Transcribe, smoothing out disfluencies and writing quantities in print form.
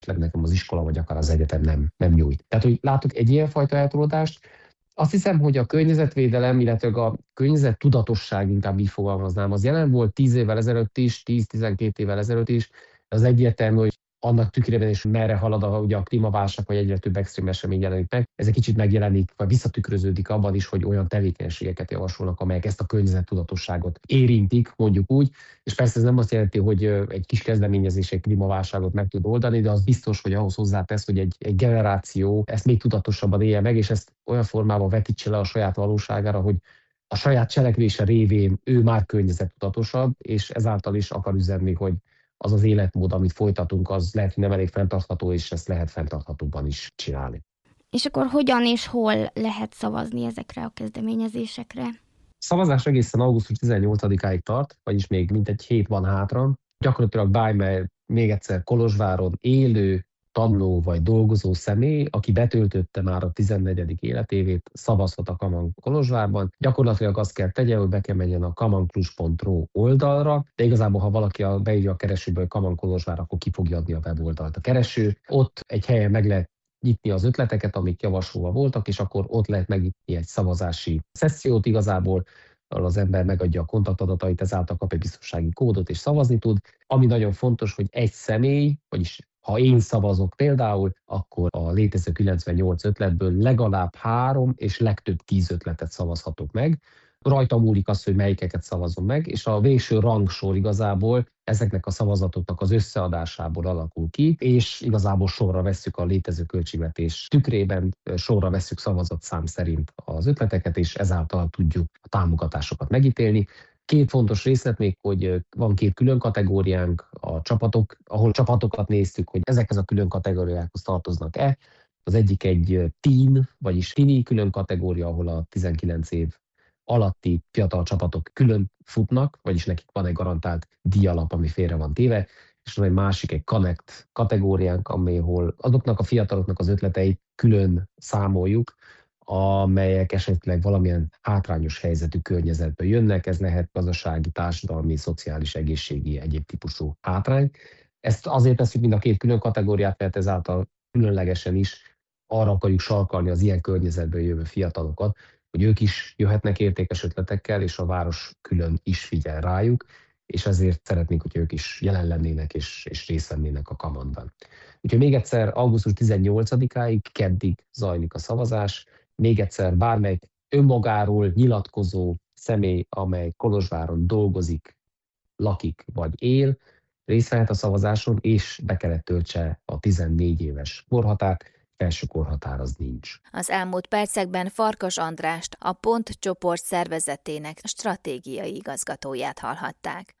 nekem az iskola vagy akár az egyetem nem nyújt. Tehát, hogy látok egy ilyenfajta eltolódást. Azt hiszem, hogy a környezetvédelem, illetve a környezet tudatosság, inkább így fogalmaznám, az jelen volt 10 évvel ezelőtt is, 10-12 évvel ezelőtt is. Az egyértelmű, hogy annak tükrében is merre halad ugye a klímaválság, vagy egyre több extrém esemény jelenik meg. Ez egy kicsit megjelenik, vagy visszatükröződik abban is, hogy olyan tevékenységeket javasolnak, amelyek ezt a környezettudatosságot érintik, mondjuk úgy. És persze ez nem azt jelenti, hogy egy kis kezdeményezés egy klímaválságot meg tud oldani, de az biztos, hogy ahhoz hozzátesz, hogy egy generáció ezt még tudatosabban élje meg, és ezt olyan formában vetítse le a saját valóságára, hogy a saját cselekvése révén ő már környezettudatosabb, és ezáltal is akar üzenni, hogy az az életmód, amit folytatunk, az lehet, hogy nem elég fenntartható, és ezt lehet fenntarthatóban is csinálni. És akkor hogyan és hol lehet szavazni ezekre a kezdeményezésekre? Szavazás egészen augusztus 18-áig tart, vagyis még mintegy hét van hátra. Gyakorlatilag bármely, még egyszer, Kolozsváron élő, tanuló vagy dolgozó személy, aki betöltötte már a 14. életévét, szavazhat a Kaman Kolozsvárban. Gyakorlatilag azt kell tegye, hogy be kell menjen a kamanklus.ro oldalra, de igazából, ha valaki beírja a keresőből Kaman Kolozsvár, akkor ki fogja adni a weboldalt a kereső. Ott egy helyen meg lehet nyitni az ötleteket, amik javasolva voltak, és akkor ott lehet megnyitni egy szavazási szessziót igazából, ahol az ember megadja a kontaktadatait, ezáltal kap egy biztonsági kódot és szavazni tud. Ami nagyon fontos, hogy egy személy, vagyis ha én szavazok például, akkor a létező 98 ötletből legalább 3 és legtöbb 10 ötletet szavazhatok meg. Rajta múlik az, hogy melyikeket szavazom meg, és a végső rangsor igazából ezeknek a szavazatoknak az összeadásából alakul ki, és igazából sorra vesszük a létező költségvetés tükrében, sorra vesszük szavazatszám szerint az ötleteket, és ezáltal tudjuk a támogatásokat megítélni. Két fontos részlet még, hogy van 2 külön kategóriánk, a csapatok, ahol csapatokat néztük, hogy ezekhez a külön kategóriákhoz tartoznak-e. Az egyik egy teen, vagyis tini külön kategória, ahol a 19 év alatti fiatal csapatok külön futnak, vagyis nekik van egy garantált díjalap, ami félre van téve, és van egy másik, egy connect kategóriánk, ahol azoknak a fiataloknak az ötleteit külön számoljuk, amelyek esetleg valamilyen hátrányos helyzetű környezetből jönnek, ez lehet gazdasági, társadalmi, szociális, egészségi, egyéb típusú hátrány. Ezt azért tesszük mind a 2 külön kategóriát, mert ezáltal különlegesen is arra akarjuk sarkalni az ilyen környezetből jövő fiatalokat, hogy ők is jöhetnek értékes ötletekkel, és a város külön is figyel rájuk, és ezért szeretnénk, hogy ők is jelen lennének és részt vennének a Kamanban. Úgyhogy még egyszer augusztus 18-áig, keddig zajlik a szavazás. Még egyszer bármelyik önmagáról nyilatkozó személy, amely Kolozsváron dolgozik, lakik vagy él, részt vehet a szavazáson, és be kellett töltse a 14 éves korhatárt, felső korhatár az nincs. Az elmúlt percekben Farkas Andrást, a Pont csoport szervezetének stratégiai igazgatóját hallhatták.